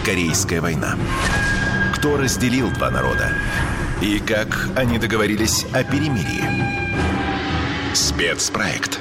Корейская война? Кто разделил два народа? И как они договорились о перемирии? Спецпроект.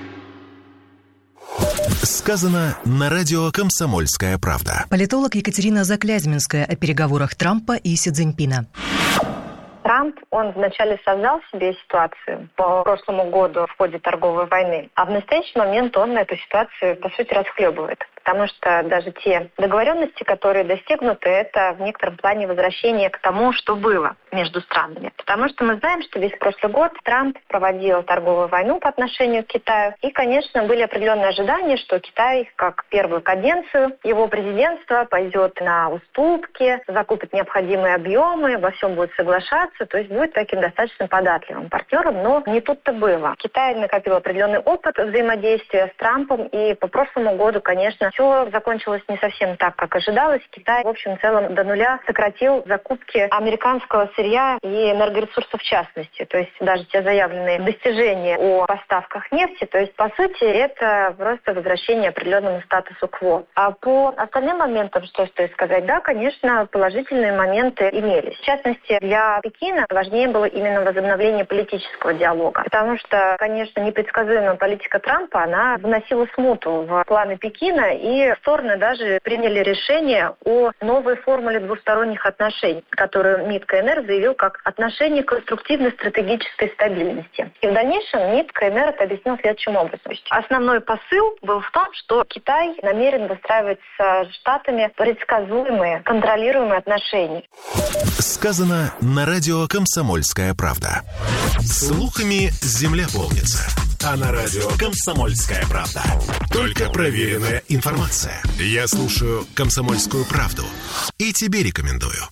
Сказано на радио «Комсомольская правда». Политолог Екатерина Заклязьминская о переговорах Трампа и Си Цзиньпина. Трамп, он вначале создал себе ситуацию по прошлому году в ходе торговой войны, а в настоящий момент он эту ситуацию, по сути, расхлебывает. Потому что даже те договоренности, которые достигнуты, это в некотором плане возвращение к тому, что было между странами. Потому что мы знаем, что весь прошлый год Трамп проводил торговую войну по отношению к Китаю. И, конечно, были определенные ожидания, что Китай, как первую каденцию его президентства, пойдет на уступки, закупит необходимые объемы, во всем будет соглашаться, то есть будет таким достаточно податливым партнером. Но не тут-то было. Китай накопил определенный опыт взаимодействия с Трампом, и по прошлому году, конечно, все закончилось не совсем так, как ожидалось. Китай, в общем, в целом до нуля сократил закупки американского сырья и энергоресурсов в частности. То есть даже те заявленные достижения о поставках нефти, то есть, по сути, это просто возвращение определенному статусу кво. А по остальным моментам, что стоит сказать, да, конечно, положительные моменты имелись. В частности, для Пекина важнее было именно возобновление политического диалога. Потому что, конечно, непредсказуемая политика Трампа, она вносила смуту в планы Пекина, и стороны даже приняли решение о новой формуле двусторонних отношений, которую МИД КНР заявил как отношение к конструктивной стратегической стабильности. И в дальнейшем МИД КНР это объяснил следующим образом. Основной посыл был в том, что Китай намерен выстраивать с Штатами предсказуемые, контролируемые отношения. Сказано на радио «Комсомольская правда». Слухами земля полнится. А на радио «Комсомольская правда» только проверенная информация. Я слушаю «Комсомольскую правду» и тебе рекомендую.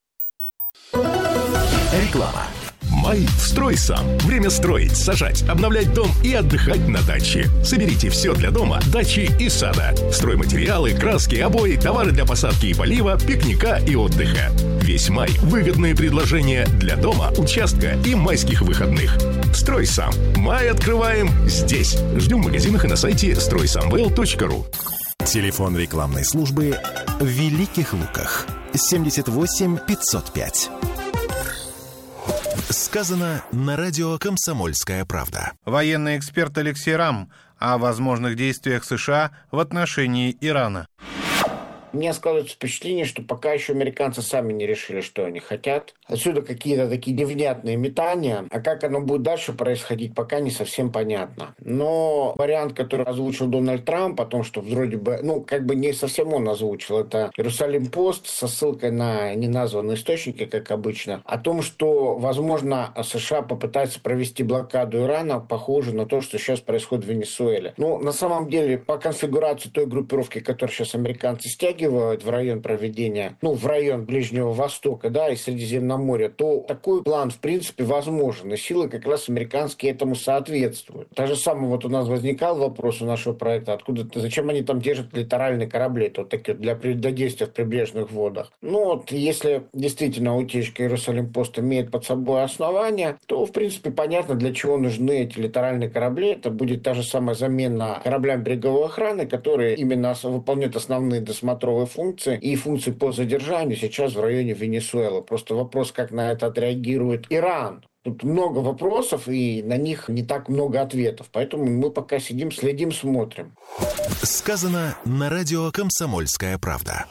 Реклама. Май «Строй сам». Время строить, сажать, обновлять дом и отдыхать на даче. Соберите все для дома, дачи и сада. Стройматериалы, краски, обои, товары для посадки и полива, пикника и отдыха. Весь май – выгодные предложения для дома, участка и майских выходных. «Строй сам». Май открываем здесь. Ждем в магазинах и на сайте стройсамвел.ру. Телефон рекламной службы в Великих Луках. 78 505. Сказано на радио «Комсомольская правда». Военный эксперт Алексей Рам о возможных действиях США в отношении Ирана. У меня складывается впечатление, что пока еще американцы сами не решили, что они хотят. Отсюда какие-то такие невнятные метания. А как оно будет дальше происходить, пока не совсем понятно. Но вариант, который озвучил Дональд Трамп, о том, что вроде бы, не совсем он озвучил, это Иерусалим-Пост со ссылкой на неназванные источники, как обычно, о том, что, возможно, США попытаются провести блокаду Ирана, похоже на то, что сейчас происходит в Венесуэле. На самом деле, по конфигурации той группировки, которую сейчас американцы стягивают в район проведения, в район Ближнего Востока, и Средиземноморья, то такой план, в принципе, возможен. И силы как раз американские этому соответствуют. Так же самое у нас возникал вопрос у нашего проекта, зачем они там держат литеральные корабли, такие для действия в прибрежных водах. Если действительно утечка Иерусалим-Пост имеет под собой основания, то, в принципе, понятно, для чего нужны эти литеральные корабли. Это будет та же самая замена кораблям береговой охраны, которые именно выполняют основные досмотровые функции и функции по задержанию сейчас в районе Венесуэлы. Просто вопрос, как на это отреагирует Иран. Тут много вопросов, и на них не так много ответов. Поэтому мы пока сидим, следим, смотрим. Сказано на радио «Комсомольская правда».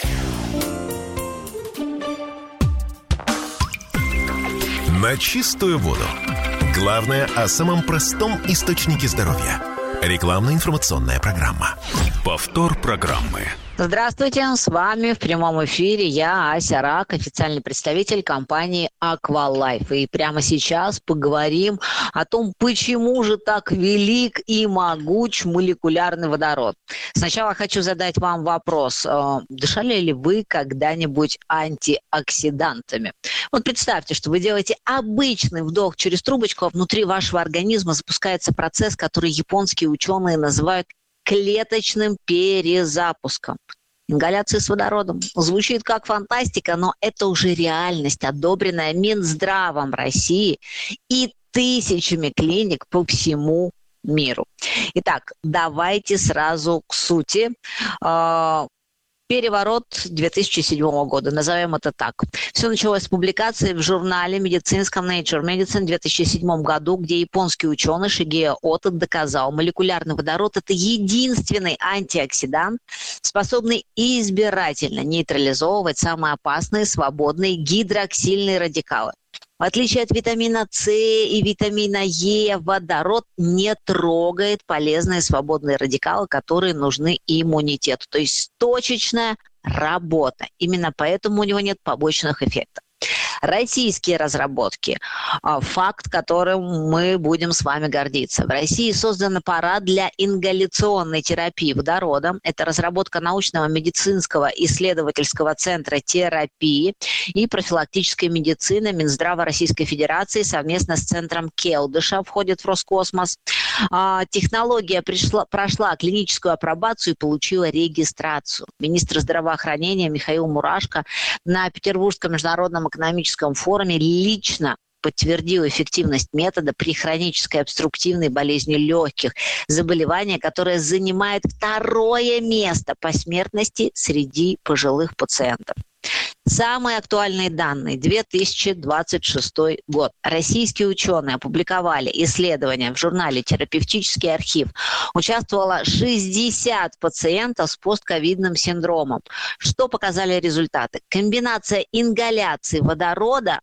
На чистую воду. Главное о самом простом источнике здоровья. Рекламно-информационная программа. Повтор программы. Здравствуйте, с вами в прямом эфире я, Ася Рак, официальный представитель компании Aqualife. И прямо сейчас поговорим о том, почему же так велик и могуч молекулярный водород. Сначала хочу задать вам вопрос. Дышали ли вы когда-нибудь антиоксидантами? Представьте, что вы делаете обычный вдох через трубочку, а внутри вашего организма запускается процесс, который японские ученые называют клеточным перезапуском. Ингаляция с водородом. Звучит как фантастика, но это уже реальность, одобренная Минздравом России и тысячами клиник по всему миру. Итак, давайте сразу к сути. Переворот 2007 года, назовем это так. Все началось с публикации в журнале медицинском Nature Medicine в 2007 году, где японский ученый Шигео Ото доказал, молекулярный водород – это единственный антиоксидант, способный избирательно нейтрализовывать самые опасные свободные гидроксильные радикалы. В отличие от витамина С и витамина Е, водород не трогает полезные свободные радикалы, которые нужны иммунитету. То есть точечная работа. Именно поэтому у него нет побочных эффектов. Российские разработки. Факт, которым мы будем с вами гордиться. В России создан аппарат для ингаляционной терапии водородом. Это разработка научного медицинского исследовательского центра терапии и профилактической медицины Минздрава Российской Федерации совместно с центром Келдыша входит в Роскосмос. Технология прошла клиническую апробацию и получила регистрацию. Министр здравоохранения Михаил Мурашко на Петербургском международном экономическом форуме лично подтвердил эффективность метода при хронической обструктивной болезни легких, заболевание, которое занимает 2-е место по смертности среди пожилых пациентов. Самые актуальные данные. 2026 год. Российские ученые опубликовали исследования в журнале «Терапевтический архив». Участвовало 60 пациентов с постковидным синдромом. Что показали результаты? Комбинация ингаляции водорода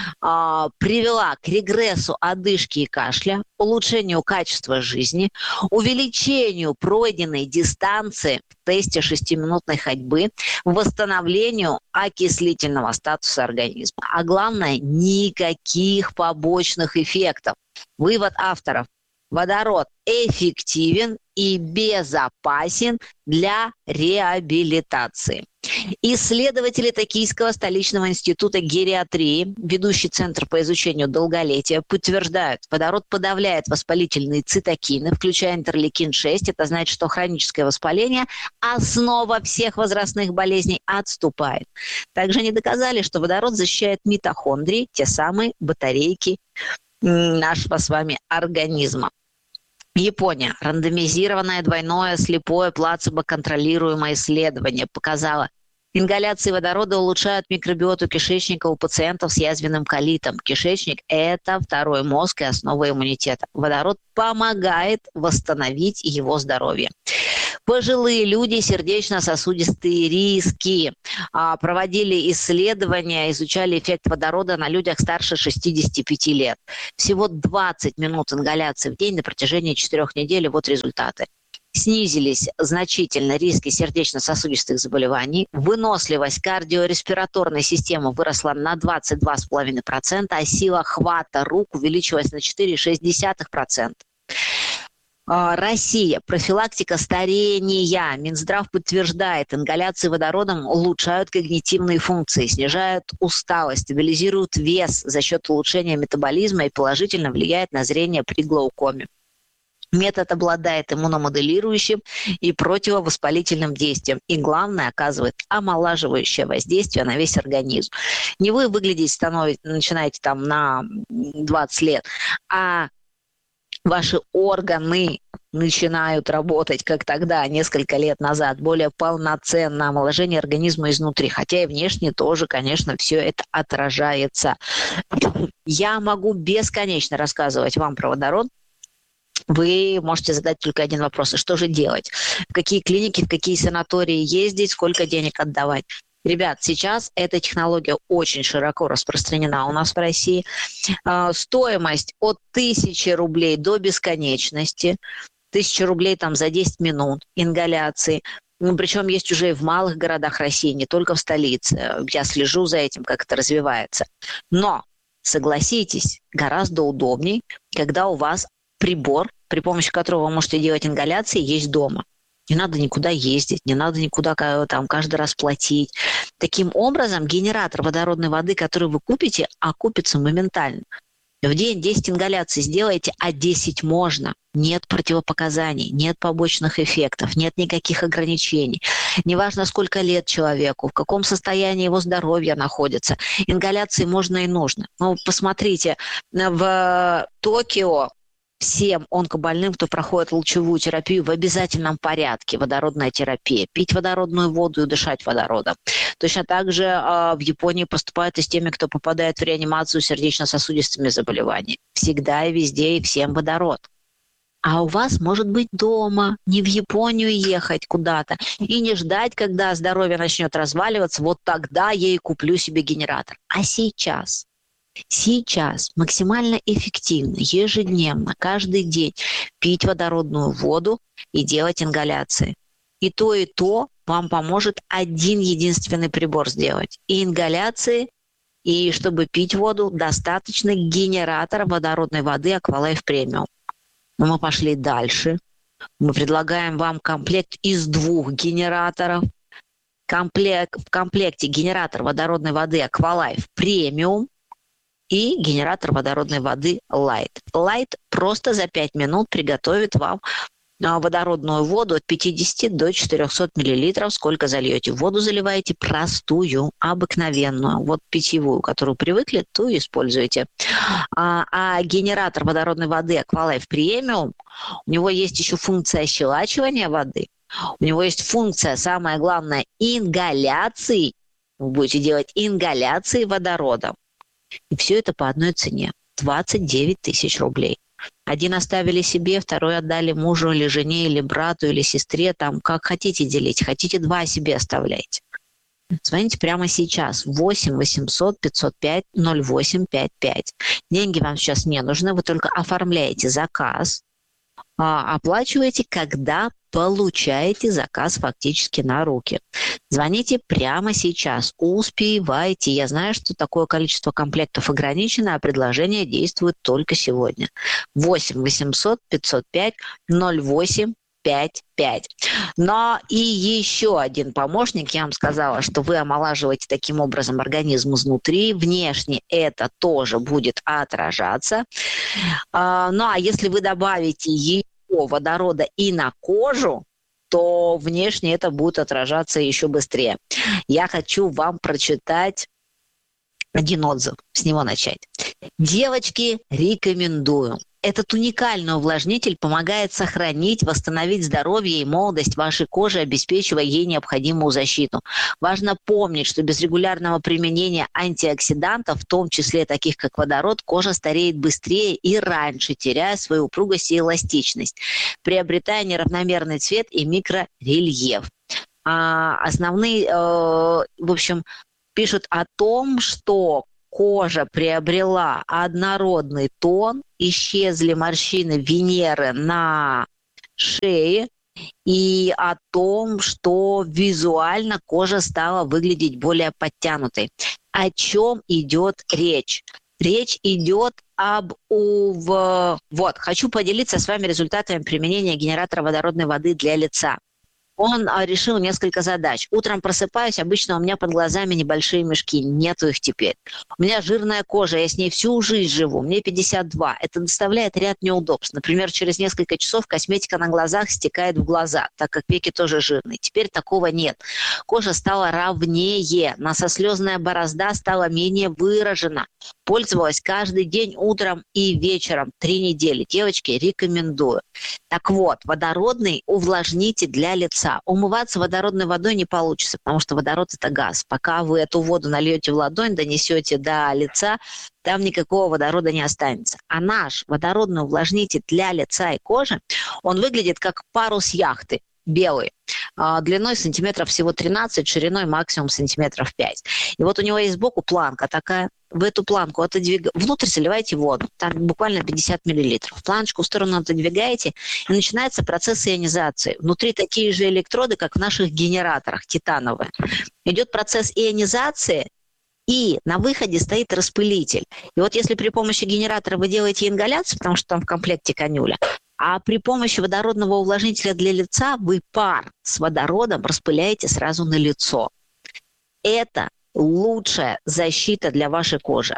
привела к регрессу одышки и кашля, улучшению качества жизни, увеличению пройденной дистанции в тесте 6-минутной ходьбы, восстановлению окислительного статуса организма. А главное, никаких побочных эффектов. Вывод авторов. Водород эффективен и безопасен для реабилитации. Исследователи Токийского столичного института гериатрии, ведущий центр по изучению долголетия, подтверждают, водород подавляет воспалительные цитокины, включая интерлейкин-6. Это значит, что хроническое воспаление, основа всех возрастных болезней, отступает. Также они доказали, что водород защищает митохондрии, те самые батарейки нашего с вами организма. Япония. Рандомизированное двойное слепое плацебо-контролируемое исследование показало, ингаляции водорода улучшают микробиоту кишечника у пациентов с язвенным колитом. Кишечник – это 2-й мозг и основа иммунитета. Водород помогает восстановить его здоровье. Пожилые люди, сердечно-сосудистые риски. Проводили исследования, изучали эффект водорода на людях старше 65 лет. Всего 20 минут ингаляции в день на протяжении 4 недель. Вот результаты. Снизились значительно риски сердечно-сосудистых заболеваний, выносливость кардиореспираторной системы выросла на 22,5%, а сила хвата рук увеличилась на 4,6%. Россия. Профилактика старения. Минздрав подтверждает, ингаляции водородом улучшают когнитивные функции, снижают усталость, стабилизируют вес за счет улучшения метаболизма и положительно влияет на зрение при глаукоме. Метод обладает иммуномоделирующим и противовоспалительным действием. И главное, оказывает омолаживающее воздействие на весь организм. Не вы выглядеть начинаете там на 20 лет, а ваши органы начинают работать, как тогда, несколько лет назад, более полноценно, омоложение организма изнутри. Хотя и внешне тоже, конечно, все это отражается. Я могу бесконечно рассказывать вам про водород. Вы можете задать только один вопрос. И что же делать? В какие клиники, в какие санатории ездить, сколько денег отдавать? Ребят, сейчас эта технология очень широко распространена у нас в России. Стоимость от 1000 рублей до бесконечности. 1000 рублей там за 10 минут ингаляции. Причем есть уже и в малых городах России, не только в столице. Я слежу за этим, как это развивается. Но, согласитесь, гораздо удобней, когда у вас прибор, при помощи которого вы можете делать ингаляции, есть дома. Не надо никуда ездить, не надо никуда там каждый раз платить. Таким образом, генератор водородной воды, который вы купите, окупится моментально. В день 10 ингаляций сделаете, а 10 можно. Нет противопоказаний, нет побочных эффектов, нет никаких ограничений. Неважно, сколько лет человеку, в каком состоянии его здоровья находится. Ингаляции можно и нужно. Ну, посмотрите, в Токио всем онкобольным, кто проходит лучевую терапию, в обязательном порядке водородная терапия. Пить водородную воду и дышать водородом. Точно так же в Японии поступают и с теми, кто попадает в реанимацию с сердечно-сосудистыми заболеваниями. Всегда и везде и всем водород. А у вас может быть дома, не в Японию ехать куда-то и не ждать, когда здоровье начнет разваливаться, вот тогда я и куплю себе генератор. А сейчас максимально эффективно, ежедневно, каждый день пить водородную воду и делать ингаляции. И то вам поможет один единственный прибор сделать. И ингаляции, и чтобы пить воду, достаточно генератора водородной воды Aqualife Premium. Но мы пошли дальше. Мы предлагаем вам комплект из 2 генераторов. В комплекте генератор водородной воды Aqualife Premium и генератор водородной воды Light. Light просто за 5 минут приготовит вам водородную воду от 50 до 400 мл. Сколько зальете? Воду заливаете простую, обыкновенную. Вот питьевую, которую привыкли, ту и используете. А генератор водородной воды Aqualife Premium, у него есть еще функция ощелачивания воды. У него есть функция, самое главное, ингаляции. Вы будете делать ингаляции водородом. И все это по одной цене. 29 тысяч рублей. Один оставили себе, второй отдали мужу или жене, или брату, или сестре. Там как хотите делить. Хотите 2 себе оставляйте. Звоните прямо сейчас. 8 800 505 0855. Деньги вам сейчас не нужны. Вы только оформляете заказ. Оплачиваете, когда получаете заказ фактически на руки. Звоните прямо сейчас. Успевайте. Я знаю, что такое количество комплектов ограничено, а предложение действует только сегодня. 8 800 505 0855. Но и еще один помощник. Я вам сказала, что вы омолаживаете таким образом организм изнутри. Внешне это тоже будет отражаться. Ну а если вы добавите еще водорода и на кожу, то внешне это будет отражаться еще быстрее. Я хочу вам прочитать один отзыв, с него начать. Девочки, рекомендую. Этот уникальный увлажнитель помогает сохранить, восстановить здоровье и молодость вашей кожи, обеспечивая ей необходимую защиту. Важно помнить, что без регулярного применения антиоксидантов, в том числе таких как водород, кожа стареет быстрее и раньше, теряя свою упругость и эластичность, приобретая неравномерный цвет и микрорельеф. Основные, в общем, пишут о том, что кожа приобрела однородный тон, исчезли морщины Венеры на шее, и о том, что визуально кожа стала выглядеть более подтянутой. О чем идет речь? Речь идет Вот, хочу поделиться с вами результатами применения генератора водородной воды для лица. Он решил несколько задач. Утром просыпаюсь, обычно у меня под глазами небольшие мешки, нету их теперь. У меня жирная кожа, я с ней всю жизнь живу, мне 52. Это доставляет ряд неудобств. Например, через несколько часов косметика на глазах стекает в глаза, так как веки тоже жирные. Теперь такого нет. Кожа стала ровнее, носослезная борозда стала менее выражена. Пользовалась каждый день утром и вечером 3 недели. Девочки, рекомендую. Так вот, водородный увлажнитель для лица. Умываться водородной водой не получится, потому что водород – это газ. Пока вы эту воду нальете в ладонь, донесете до лица, там никакого водорода не останется. А наш водородный увлажнитель для лица и кожи, он выглядит как парус яхты, белый. Длиной сантиметров всего 13, шириной максимум сантиметров 5. И вот у него есть сбоку планка такая. В эту планку внутрь заливаете воду, там буквально 50 мл. Планочку в сторону отодвигаете, и начинается процесс ионизации. Внутри такие же электроды, как в наших генераторах, титановые. Идет процесс ионизации, и на выходе стоит распылитель. И вот если при помощи генератора вы делаете ингаляцию, потому что там в комплекте канюля, а при помощи водородного увлажнителя для лица вы пар с водородом распыляете сразу на лицо. Это лучшая защита для вашей кожи.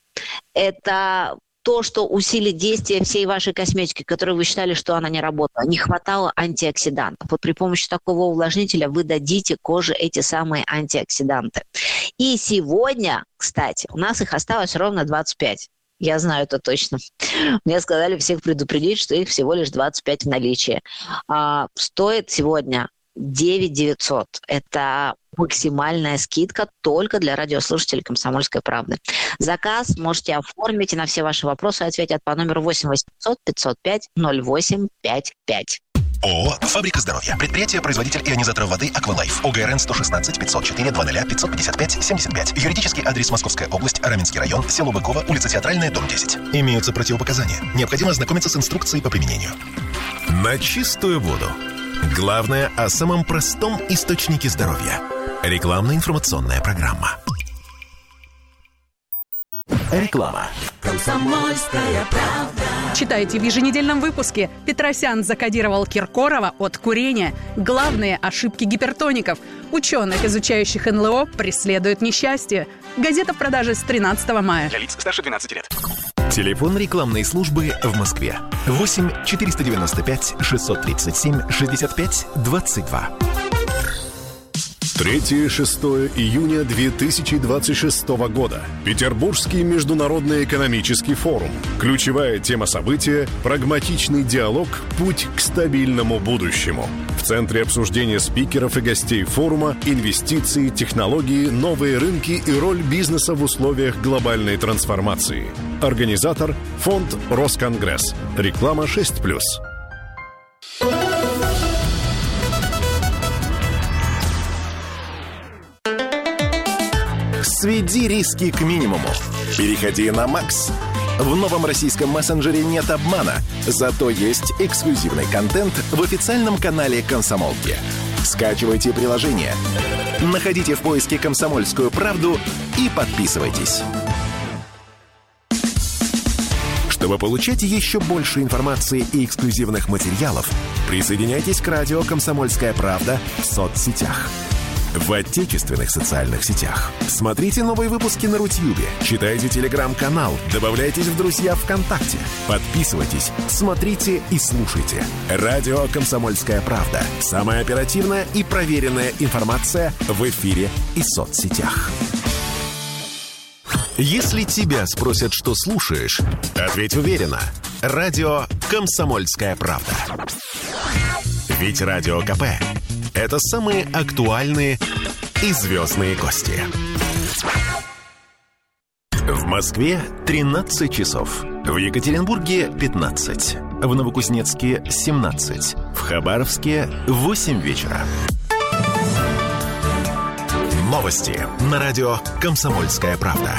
Это то, что усилит действие всей вашей косметики, которую вы считали, что она не работала. Не хватало антиоксидантов. Вот при помощи такого увлажнителя вы дадите коже эти самые антиоксиданты. И сегодня, кстати, у нас их осталось ровно 25. Я знаю это точно. Мне сказали всех предупредить, что их всего лишь 25 в наличии. Стоит сегодня 9 900. Это максимальная скидка только для радиослушателей «Комсомольской правды». Заказ можете оформить и на все ваши вопросы ответят по номеру 8 800 505 0855. ООО «Фабрика здоровья». Предприятие-производитель ионизаторов воды «Аквалайф». ОГРН 116 504 00 555 75. Юридический адрес: Московская область, Раменский район, село Быково, улица Театральная, дом 10. Имеются противопоказания. Необходимо ознакомиться с инструкцией по применению. На чистую воду. Главное о самом простом источнике здоровья. Рекламно-информационная программа. Реклама. «Комсомольская правда». Читайте в еженедельном выпуске. Петросян закодировал Киркорова от курения. Главные ошибки гипертоников. Ученых, изучающих НЛО, преследует несчастье. Газета в продаже с 13 мая. Для лиц старше 12 лет. Телефон рекламной службы в Москве. 8 495 637 65 22. 3-6 июня 2026 года. Петербургский международный экономический форум. Ключевая тема события – прагматичный диалог «Путь к стабильному будущему». В центре обсуждения спикеров и гостей форума инвестиции, технологии, новые рынки и роль бизнеса в условиях глобальной трансформации. Организатор – фонд «Росконгресс». Реклама 6+. Сведи риски к минимуму. Переходи на Макс. В новом российском мессенджере нет обмана, зато есть эксклюзивный контент в официальном канале «Комсомолки». Скачивайте приложение, находите в поиске «Комсомольскую правду» и подписывайтесь. Чтобы получать еще больше информации и эксклюзивных материалов, присоединяйтесь к радио «Комсомольская правда» в соцсетях. В отечественных социальных сетях. Смотрите новые выпуски на Рутьюбе, читайте телеграм-канал, добавляйтесь в друзья ВКонтакте, подписывайтесь, смотрите и слушайте. Радио «Комсомольская правда». Самая оперативная и проверенная информация в эфире и соцсетях. Если тебя спросят, что слушаешь, ответь уверенно. Радио «Комсомольская правда». Ведь Радио КП – это самые актуальные и звездные гости. В Москве 13 часов. В Екатеринбурге 15. В Новокузнецке 17. В Хабаровске 8 вечера. Новости на радио «Комсомольская правда».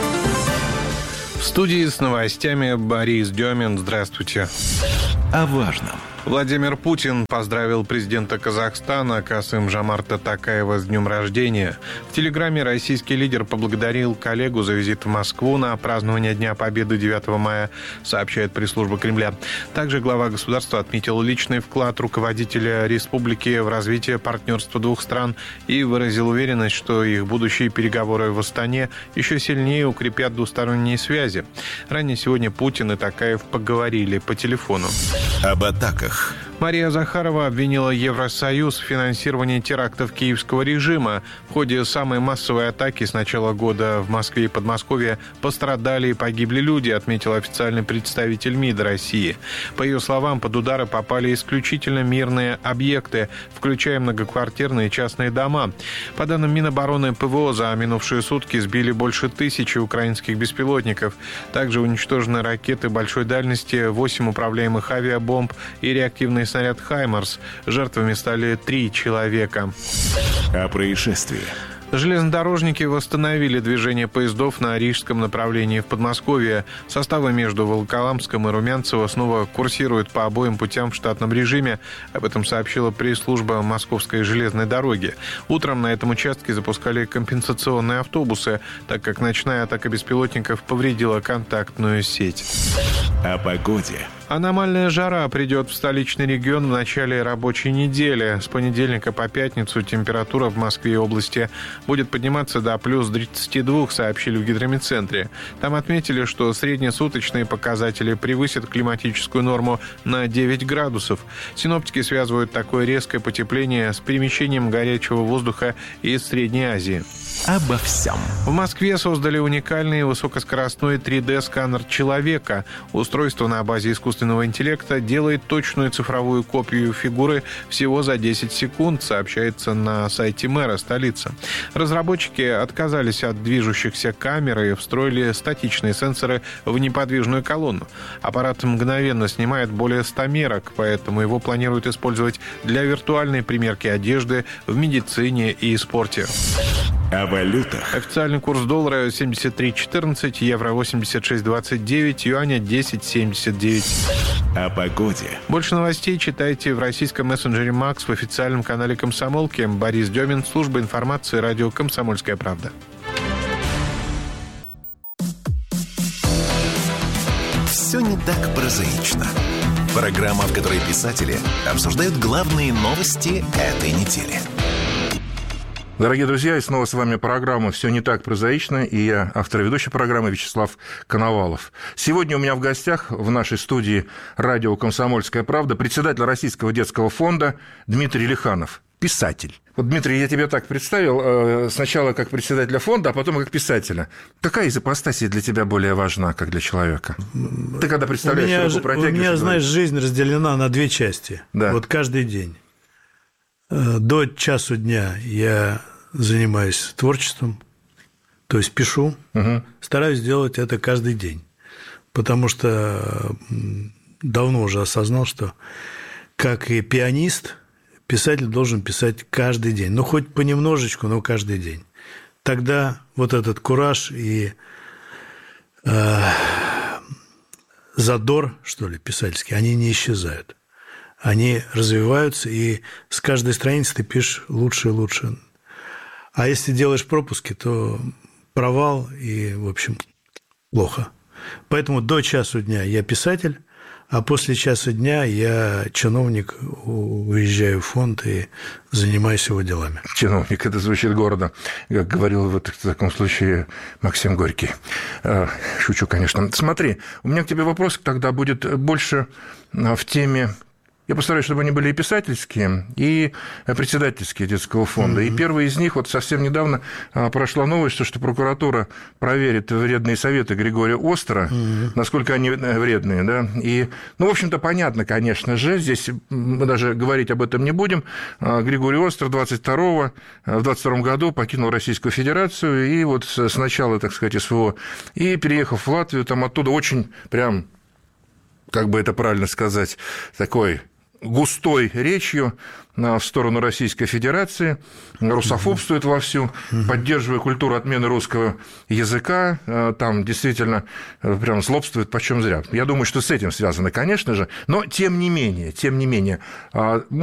В студии с новостями Борис Демин. Здравствуйте. О важном. Владимир Путин поздравил президента Казахстана Касым-Жомарта Токаева с днем рождения. В Телеграме российский лидер поблагодарил коллегу за визит в Москву на празднование Дня Победы 9 мая, сообщает пресс-служба Кремля. Также глава государства отметил личный вклад руководителя республики в развитие партнерства двух стран и выразил уверенность, что их будущие переговоры в Астане еще сильнее укрепят двусторонние связи. Ранее сегодня Путин и Токаев поговорили по телефону. Об атаках. Мария Захарова обвинила Евросоюз в финансировании терактов киевского режима. В ходе самой массовой атаки с начала года в Москве и Подмосковье пострадали и погибли люди, отметил официальный представитель МИД России. По ее словам, под удары попали исключительно мирные объекты, включая многоквартирные частные дома. По данным Минобороны, ПВО за минувшие сутки сбили больше 1000 украинских беспилотников. Также уничтожены ракеты большой дальности, 8 управляемых авиабомб и реактивный снаряд «Хаймарс». Жертвами стали 3 человека. О происшествии. Железнодорожники восстановили движение поездов на рижском направлении в Подмосковье. Составы между Волоколамском и Румянцево снова курсируют по обоим путям в штатном режиме. Об этом сообщила пресс-служба Московской железной дороги. Утром на этом участке запускали компенсационные автобусы, так как ночная атака беспилотников повредила контактную сеть. О погоде. Аномальная жара придет в столичный регион в начале рабочей недели. С понедельника по пятницу температура в Москве и области будет подниматься до плюс 32, сообщили в гидромедцентре. Там отметили, что среднесуточные показатели превысят климатическую норму на 9 градусов. Синоптики связывают такое резкое потепление с перемещением горячего воздуха из Средней Азии. Обо всем. В Москве создали уникальный высокоскоростной 3D-сканер человека. Устройство на базе искусственного интеллекта делает точную цифровую копию фигуры всего за 10 секунд, сообщается на сайте мэра столицы. Разработчики отказались от движущихся камер и встроили статичные сенсоры в неподвижную колонну. Аппарат мгновенно снимает более 100 мерок, поэтому его планируют использовать для виртуальной примерки одежды в медицине и спорте. О валютах. Официальный курс доллара 73.14, евро 86.29, юаня 10.79. О погоде. Больше новостей читайте в российском мессенджере «Макс», в официальном канале «Комсомолки». Борис Демин, служба информации, радио «Комсомольская правда». Все не так прозаично. Программа, в которой писатели обсуждают главные новости этой недели. Дорогие друзья, и снова с вами программа «Все не так прозаично», и я, автор и ведущий программы Вячеслав Коновалов. Сегодня у меня в гостях в нашей студии радио «Комсомольская правда» председатель Российского детского фонда Дмитрий Лиханов, писатель. Вот, Дмитрий, я тебя так представил, сначала как председателя фонда, а потом как писателя. Какая из ипостасей для тебя более важна, как для человека? Ты когда представляешь, руку протягиваешь... У меня, знаешь, жизнь разделена на две части. Да. Вот каждый день. До часу дня я занимаюсь творчеством, то есть пишу, стараюсь делать это каждый день, потому что давно уже осознал, что как и пианист, писатель должен писать каждый день, ну хоть понемножечку, но каждый день. Тогда вот этот кураж и задор, что ли, писательский, они не исчезают. Они развиваются, и с каждой страницы ты пишешь лучше и лучше. А если делаешь пропуски, то провал и, в общем, плохо. Поэтому до часу дня я писатель, а после часа дня я чиновник, уезжаю в фонд и занимаюсь его делами. Чиновник, это звучит гордо, как говорил в таком случае Максим Горький. Шучу, конечно. Смотри, у меня к тебе вопрос тогда будет больше в теме... Я постараюсь, чтобы они были и писательские, и председательские детского фонда. И первый из них, вот совсем недавно прошла новость, что прокуратура проверит вредные советы Григория Остера, насколько они вредные, да. И, ну, в общем-то, понятно, конечно же, здесь мы даже говорить об этом не будем. Григорий Остер в 22 году покинул Российскую Федерацию, и вот с начала, так сказать, СВО, и переехав в Латвию, там оттуда очень прям, как бы это правильно сказать, такой... густой речью в сторону Российской Федерации, русофобствует вовсю, поддерживая культуру отмены русского языка, там действительно прям злобствует почем зря. Я думаю, что с этим связано, конечно же, но тем не менее,